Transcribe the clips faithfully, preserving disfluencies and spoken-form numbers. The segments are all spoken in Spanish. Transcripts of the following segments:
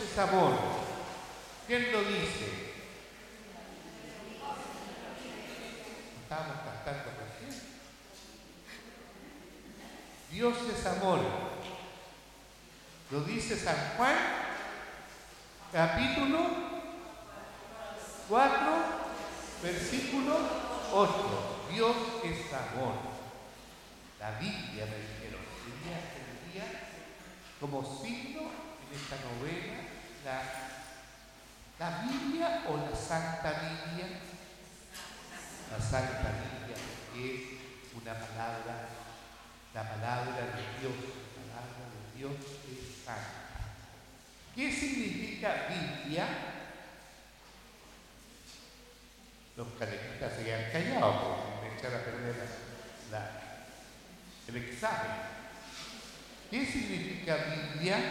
es amor. ¿Quién lo dice? Estábamos cantando recién. Dios es amor. Lo dice San Juan, capítulo cuatro, versículo ocho. Dios es amor. La Biblia, me dijeron, sería, tendría como signo en esta novela la, la Biblia o la Santa Biblia. La Santa Biblia es una palabra, la palabra de Dios, la palabra de Dios es santa. ¿Qué significa Biblia? Los catequistas se quedan callados porque me echan a perder la, la, el examen. ¿Qué significa Biblia?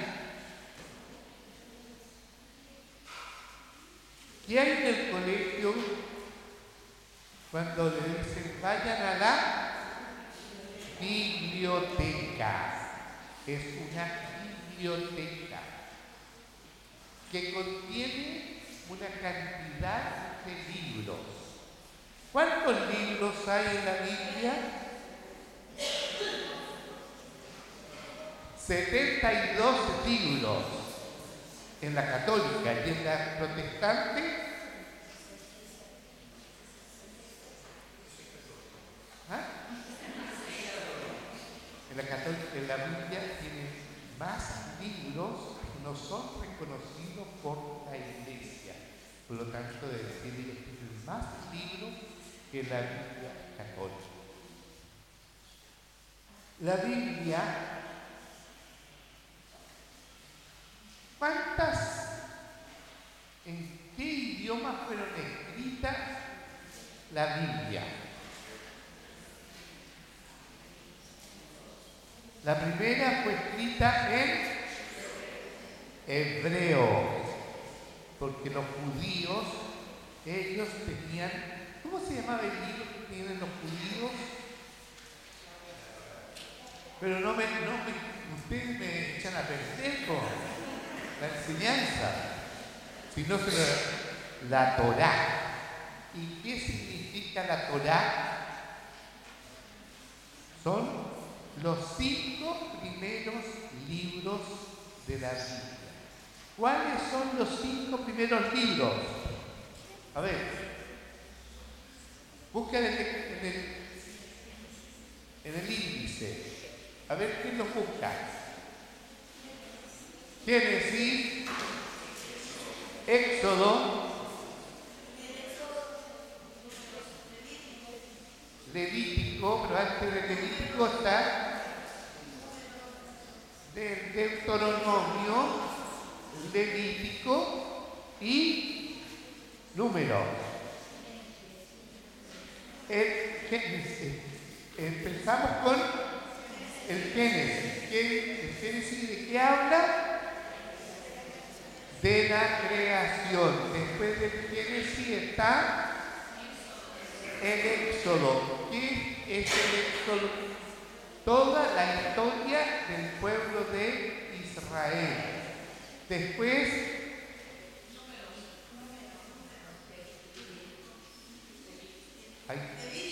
¿Qué hay en el colegio cuando le dicen vayan a la biblioteca? Es una biblioteca que contiene una cantidad de libros. ¿Cuántos libros hay en la Biblia? setenta y dos libros en la católica y en la protestante. ¿Ah? En la católica, en la Biblia tiene más libros que no son reconocidos por la Iglesia. Por lo tanto, de decir ellos tienen más libros que la Biblia católica. La Biblia, ¿cuántas, en qué idiomas fueron escritas la Biblia? La primera fue escrita en hebreo, porque los judíos, ellos tenían, ¿cómo se llamaba el libro que tienen los judíos? Pero no me, no me, ustedes me echan a perder con la enseñanza, sino que la Torá. ¿Y qué significa la Torá? Son los cinco primeros libros de la Biblia. ¿Cuáles son los cinco primeros libros? A ver, busquen en el, en el, en el índice. A ver quién los busca. Génesis, Éxodo, Levítico, pero antes de Levítico está del Deuteronomio, Levítico y Números. El Génesis. Empezamos con el Génesis. ¿El Génesis de qué habla? De la creación. Después del Génesis está el Éxodo. ¿Qué es el Éxodo? Toda la historia del pueblo de Israel. Después, hay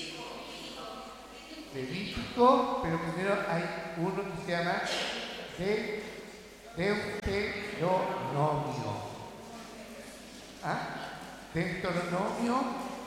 Levítico, pero primero hay uno que se llama de Deuteronomio. ¿Ah? Deuteronomio,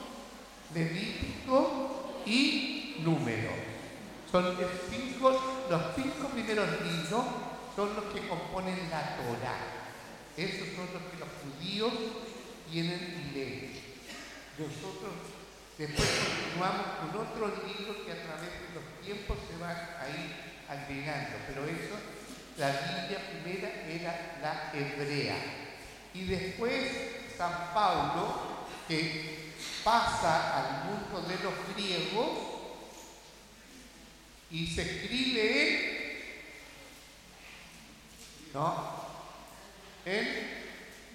Levítico y Número. Son el cinco, los cinco primeros libros son los que componen la Torá. Esos son los que los judíos tienen y leen. Nosotros después continuamos con otros libros que a través de los tiempos se van a ir agregando, pero eso, la Biblia primera era la hebrea. Y después San Pablo, que pasa al mundo de los griegos y se escribe en, ¿no? en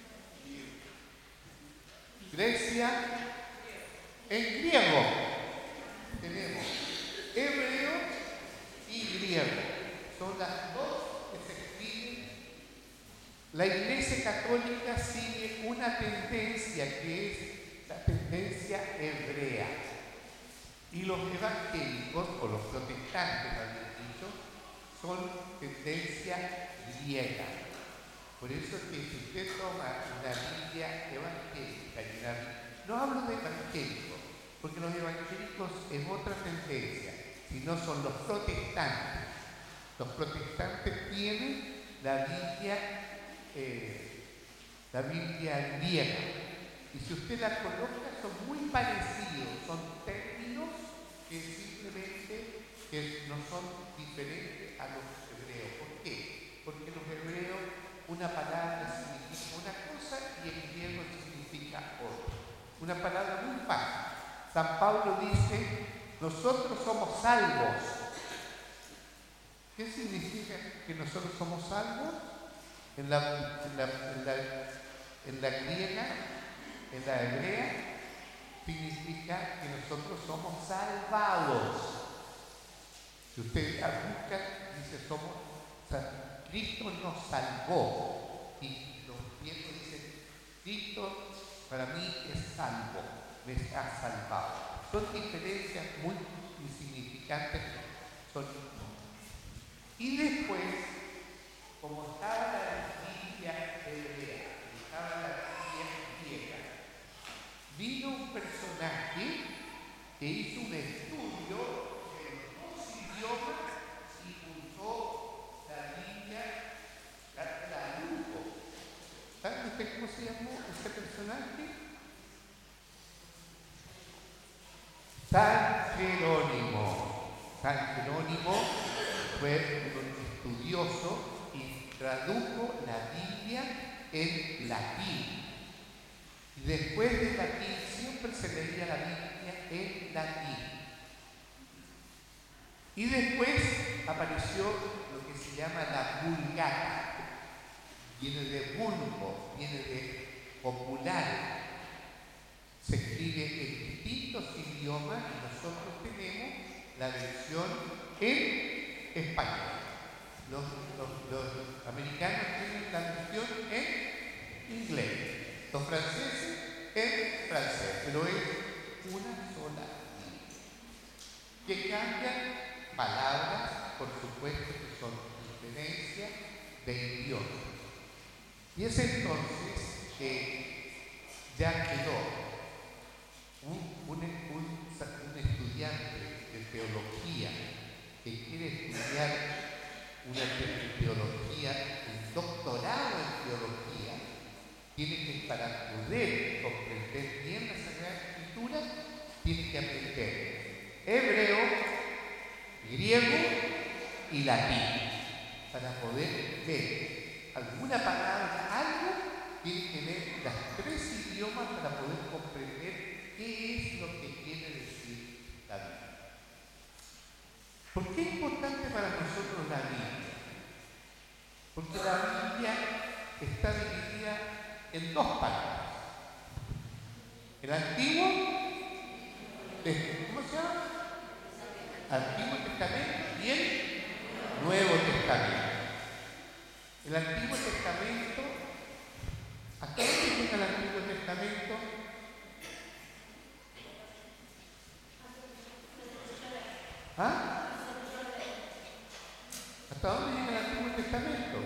Grecia, en griego. Tenemos hebreo y griego. Son las dos que se escriben. La Iglesia Católica Católica sigue una tendencia que es la tendencia hebrea. Y los evangélicos, o los protestantes, habían dicho, son tendencia griega. Por eso es que si usted toma una Biblia evangélica y una Biblia, no hablo de evangélicos, porque los evangélicos es otra tendencia, sino son los protestantes. Los protestantes tienen la Biblia, eh, la Biblia griega. Y si usted la coloca, son muy parecidos, son términos que simplemente que no son diferentes a los hebreos. ¿Por qué? Porque los hebreos una palabra significa una cosa y en griego significa otra. Una palabra muy fácil. San Pablo dice, nosotros somos salvos. ¿Qué significa que nosotros somos salvos? En la, en la, en la, en la griega, en la hebrea, significa que nosotros somos salvados. Si usted busca, dice, somos, o sea, Cristo nos salvó. Y los viejos dicen, Cristo para mí es salvo, me ha salvado. Son diferencias muy insignificantes. Son... Y después, como estaba la Biblia hebrea, estaba la Biblia griega, vino un personaje que hizo un estudio de los dos idiomas y usó la Biblia, la, la Lugo. ¿Sabe usted cómo se llamó ese personaje? San Jerónimo. San Jerónimo fue un estudioso y tradujo la Biblia en latín. Y después del latín siempre se leía la Biblia en latín. Y después apareció lo que se llama la Vulgata. Viene de vulgo, viene de popular. Se escribe en distintos idiomas y nosotros tenemos la versión en español. Los, los, los americanos tienen la versión en inglés. Los franceses en francés, pero es una sola línea. Que cambian palabras, por supuesto que son diferencias de idioma. Y es entonces que ya quedó un, un, un, un estudiante de teología que quiere estudiar una teología, un doctorado en teología, tiene que, para poder comprender bien la Sagrada Escritura, tiene que aprender hebreo, griego y latín. Para poder ver alguna palabra, algo, tiene que ver los tres idiomas para poder comprender qué es lo que quiere decir la Biblia. ¿Por qué es importante para nosotros la Biblia? Porque la Biblia está dividida en dos partes. El Antiguo, ¿cómo se llama? Antiguo Testamento y el Nuevo Testamento. El Antiguo Testamento, ¿hasta dónde llega el Antiguo Testamento? ¿Ah? ¿Hasta dónde llega el Antiguo Testamento?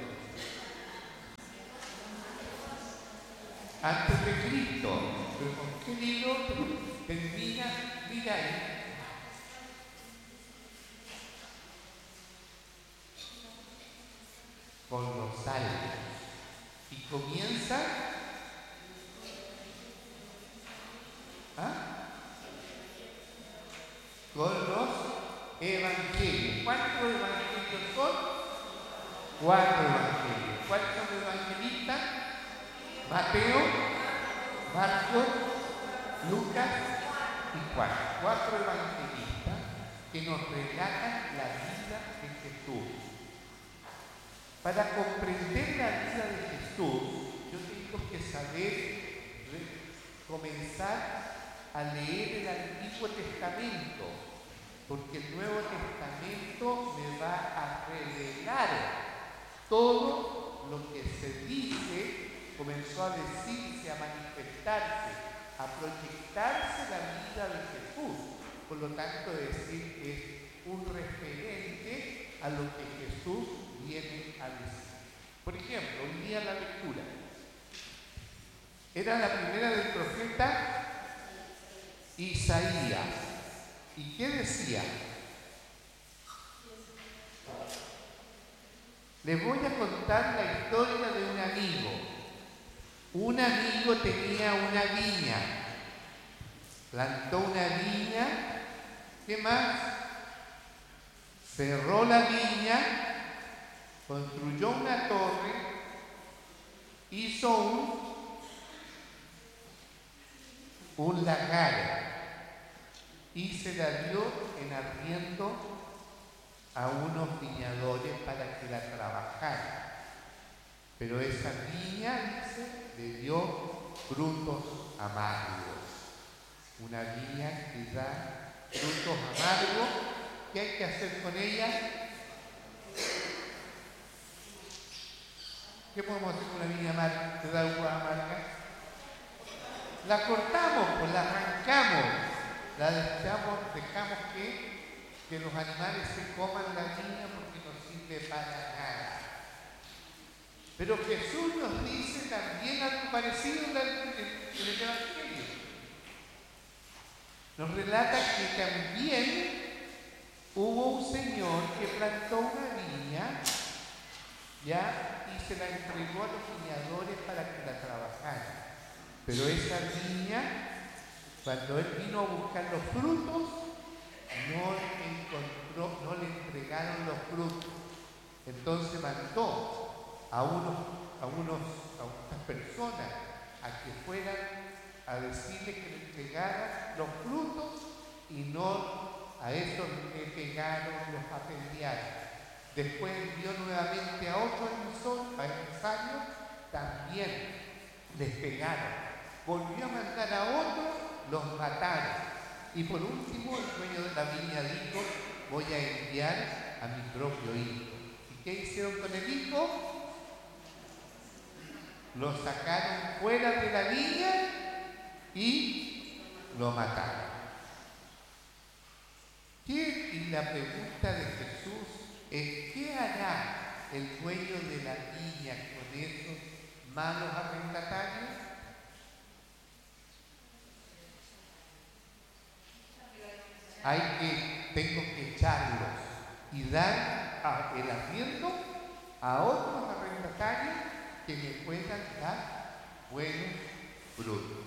Antes de Cristo. ¿Pero con qué libro termina? Mira ahí. Con los salmos. Y comienza. ¿Ah? Con los evangelios. ¿Cuántos evangelios son? Cuatro evangelios. ¿Cuáles son los evangelistas? Mateo, Marcos, Lucas y Juan. Cuatro evangelistas que nos relatan la vida de Jesús. Para comprender la vida de Jesús, yo tengo que saber comenzar a leer el Antiguo Testamento, porque el Nuevo Testamento me va a revelar todo lo que se dice comenzó a decirse, a manifestarse, a proyectarse la vida de Jesús. Por lo tanto, decir que es un referente a lo que Jesús viene a decir. Por ejemplo, hoy día la lectura era la primera del profeta Isaías. ¿Y qué decía? Les voy a contar la historia de un amigo. Un amigo tenía una viña. Plantó una viña. ¿Qué más? Cerró la viña, construyó una torre, hizo un, un lagar y se la dio en arriendo a unos viñadores para que la trabajaran. Pero esa viña, dice, le dio frutos amargos. Una viña que da frutos amargos. ¿Qué hay que hacer con ella? ¿Qué podemos hacer con la viña amarga que da uva amarga? La cortamos, pues la arrancamos, la dejamos, dejamos que, que los animales se coman la viña porque no sirve para nada. Pero Jesús nos dice también algo parecido en el Evangelio. Nos relata que también hubo un señor que plantó una viña, ya, y se la entregó a los viñadores para que la trabajaran. Pero esa viña, cuando él vino a buscar los frutos, no encontró, no le entregaron los frutos. Entonces mandó a unos, a unos, a unas personas a que fueran a decirle que le entregaran los frutos y no a esos le pegaron, los apedrearon. Después envió nuevamente a otros emisarios, también les pegaron. Volvió a mandar a otros, los mataron. Y por último, el dueño de la viña dijo, voy a enviar a mi propio hijo. ¿Y qué hicieron con el hijo? Lo sacaron fuera de la viña y lo mataron. ¿Qué? Y la pregunta de Jesús es, ¿qué hará el dueño de la viña con esos malos arrendatarios? Hay que, tengo que echarlos y dar a, el arriendo a otros arrendatarios que me puedan dar buenos frutos.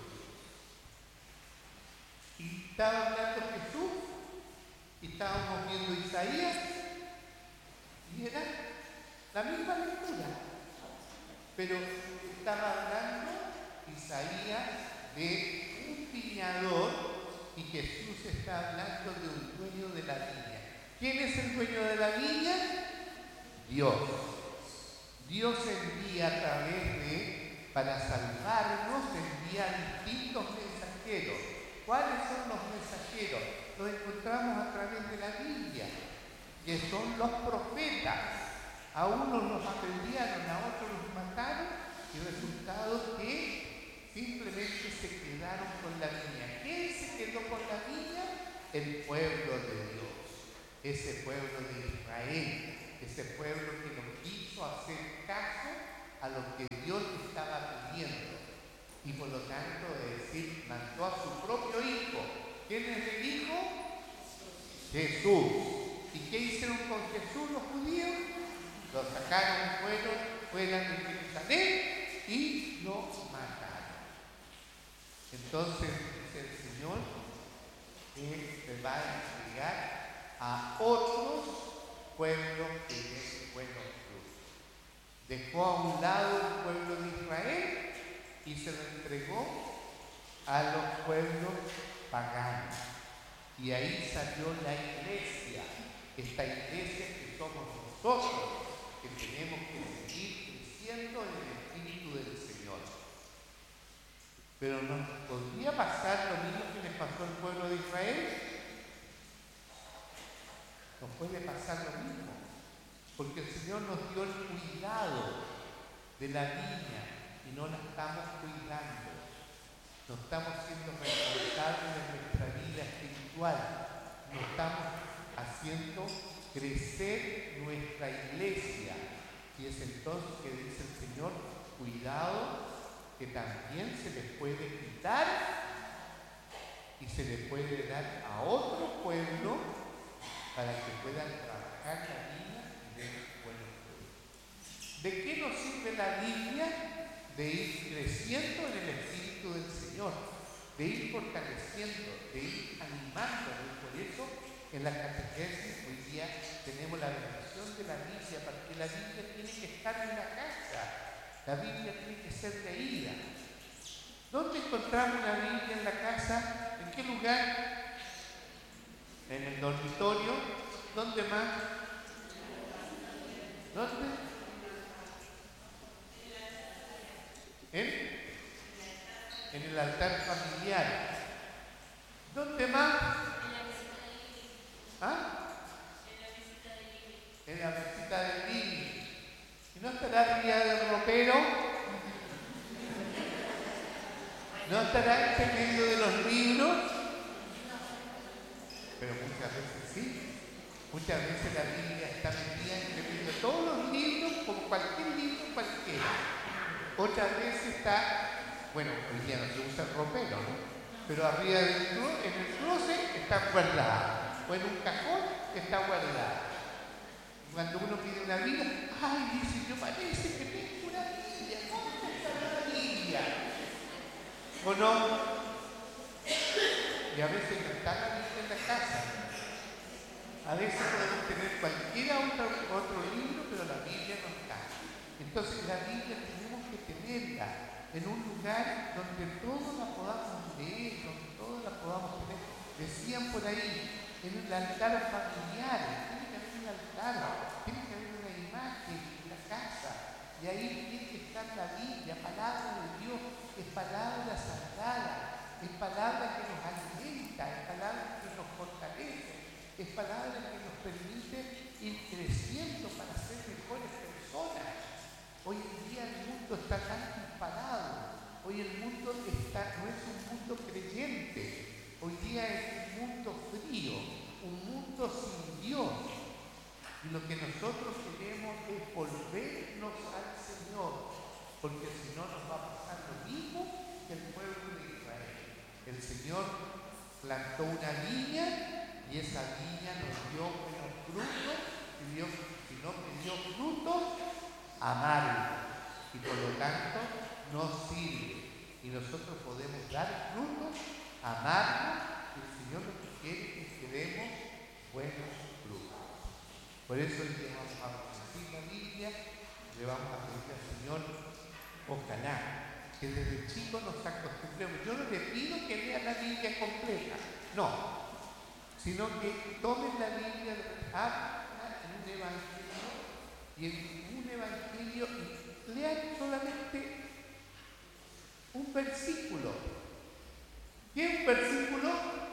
Y estaba hablando Jesús, y estábamos viendo Isaías, y era la misma lectura, pero estaba hablando Isaías de un viñador y Jesús está hablando de un dueño de la viña. ¿Quién es el dueño de la viña? Dios. Dios envía a través de, para salvarnos, envía distintos mensajeros. ¿Cuáles son los mensajeros? Los encontramos a través de la Biblia, que son los profetas. A unos los apedrearon, a otros los mataron, y el resultado que simplemente se quedaron con la viña. ¿Quién se quedó con la viña? El pueblo de Dios, ese pueblo de Israel, ese pueblo que no quiso hacer caso a lo que Dios estaba pidiendo. Y por lo tanto, es decir, mandó a su propio hijo. ¿Quién es el hijo? Jesús. ¿Y qué hicieron con Jesús los judíos? Lo sacaron fuera, fuera de Jerusalén y lo mataron. Entonces dice el Señor que se va a entregar a otros pueblos que den buenos frutos. Dejó a un lado el pueblo de Israel y se lo entregó a los pueblos paganos. Y ahí salió la iglesia, esta iglesia que somos nosotros, que tenemos que seguir creciendo en el Espíritu del Señor. Pero ¿nos podría pasar lo mismo que les pasó al pueblo de Israel? Nos puede pasar lo mismo, porque el Señor nos dio el cuidado de la viña, y no la estamos cuidando. No estamos siendo responsables de nuestra vida espiritual. No estamos haciendo crecer nuestra iglesia. Y es entonces que dice el Señor, cuidado, que también se les puede quitar y se les puede dar a otro pueblo para que puedan trabajar la vida y den buenos frutos. ¿De qué nos sirve la Biblia? De ir creciendo en el Espíritu del Señor, de ir fortaleciendo, de ir animándonos. Por eso en la catequesis hoy día tenemos la bendición de la Biblia, porque la Biblia tiene que estar en la casa. La Biblia tiene que ser leída. ¿Dónde encontramos una Biblia en la casa? ¿En qué lugar? ¿En el dormitorio? ¿Dónde más? ¿Dónde? ¿En? En el altar familiar. ¿Dónde más? ¿Ah? En la mesita del living. ¿Y no estará arriba del ropero? ¿No estará en medio de los libros? Pero muchas veces sí. Muchas veces la Biblia está metida entre medio de todos los libros, como cualquier libro cualquiera. Otras veces está, bueno, hoy día no se usa el ropero, ¿no? Pero arriba del en el closet está guardada. O en un cajón está guardada. Cuando uno pide una Biblia, ay, dice, yo parece que tengo una Biblia. ¿Dónde está la Biblia? ¿O no? Y a veces no está la Biblia en la casa. A veces podemos tener cualquier otro, otro libro, pero la Biblia no está. Entonces la Biblia tenemos que tenerla en un lugar donde todos la podamos leer, donde todos la podamos tener. Decían por ahí, en el altar familiar, tiene que haber un altar, tiene que haber una imagen en la casa, y ahí tiene que estar la Biblia, palabra de Dios, es palabra sagrada, es palabra que nos alimenta, es palabra que nos fortalece, es palabra que nos permite ir creciendo para ser mejores personas. Hoy en día el mundo está tan disparado, hoy el mundo está, no es un mundo creyente, hoy día es un mundo frío, un mundo sin Dios. Y lo que nosotros queremos es volvernos al Señor, porque si no nos va a pasar lo mismo que el pueblo de Israel. El Señor plantó una viña y esa viña nos dio buenos frutos, y Dios, si no me dio frutos, amargo, y por lo tanto no sirve. Y nosotros podemos dar frutos, amarnos, y el Señor lo que quiere es que demos buenos frutos. Por eso hoy le vamos a decir la Biblia, le vamos a pedir al Señor, ojalá que desde chicos nos acostumbremos. Yo no le pido que lean la Biblia completa, no, sino que tomen la Biblia en un evangelio, y en un evangelio lean solamente un versículo. ¿Qué es un versículo?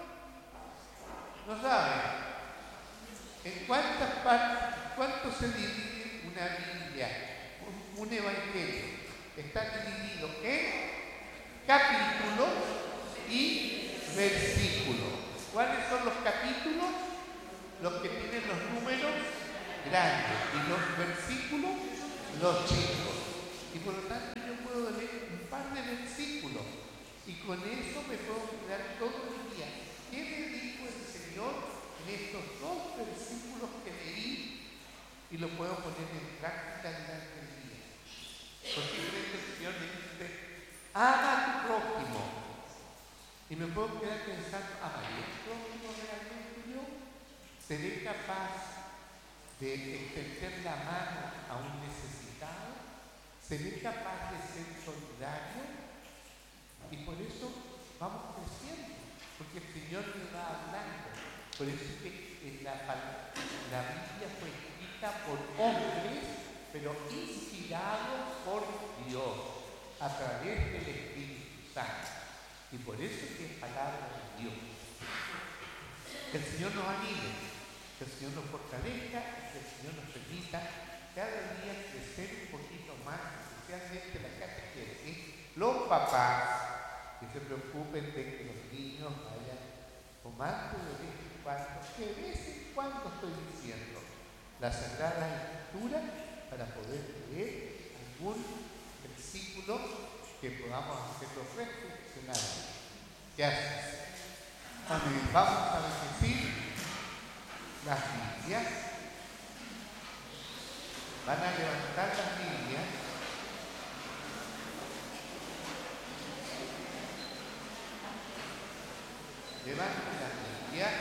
No saben. ¿En cuántas partes, cuánto se divide una Biblia, un, un evangelio? Está dividido en capítulos y versículos. ¿Cuáles son los capítulos? Los que tienen los números grandes y los versículos los chicos. Y por lo tanto yo puedo leer un par de versículos y con eso me puedo quedar todo el día. ¿Qué me dijo el Señor en estos dos versículos que leí? Y lo puedo poner en práctica durante el día. Posiblemente el Señor me dice, ama a tu prójimo. Y me puedo quedar pensando, ¿amaré a tu prójimo realmente yo? ¿Seré capaz de extender la mano a un necesitado? ¿Seré capaz de ser solidario? Y por eso vamos creciendo, porque el Señor me va hablando. Por eso es que la, la Biblia fue escrita por hombres, pero inspirados por Dios, a través del Espíritu Santo. Y por eso es que es palabra de Dios. Que el Señor nos anime, que el Señor nos fortalezca, que el Señor nos permita cada día crecer un poquito más, especialmente la catequesis, los papás que se preocupen de que los niños vayan tomando de vez en cuando, que de vez en cuando estoy diciendo, la Sagrada Escritura para poder leer algún versículo que podamos hacerlo reflexionar. ¿Qué haces? Amén. Vamos a bendecir las Biblias. Van a levantar las Biblias. Levanten la Biblia.